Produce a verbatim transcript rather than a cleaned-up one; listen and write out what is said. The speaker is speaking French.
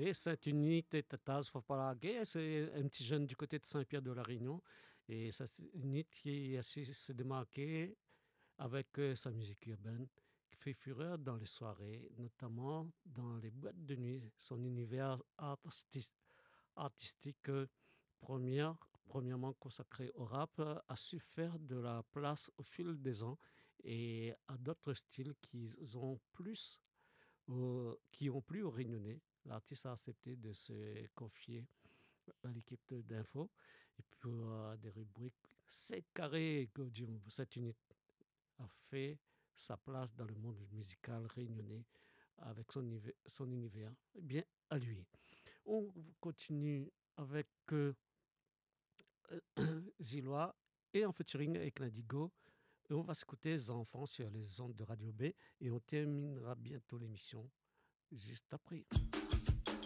Et Sainte-Unité, Tataz, Fopalagué, c'est un petit jeune du côté de Saint-Pierre de la Réunion. Et Sainte-Unité qui a su se démarquer avec euh, sa musique urbaine, qui fait fureur dans les soirées, notamment dans les boîtes de nuit. Son univers artistique, artistique euh, première, premièrement consacré au rap, euh, a su faire de la place au fil des ans et à d'autres styles qui ont plus, au- qui ont plu aux Réunionnais. L'artiste a accepté de se confier à l'équipe de- d'info et pour euh, des rubriques c'est carré que Jim- cette unité a fait sa place dans le monde musical réunionnais avec son, nive- son univers bien à lui. On continue avec euh, Zilois et en featuring avec Nadigo. Et on va s'écouter les enfants sur les ondes de Radio B et on terminera bientôt l'émission juste après.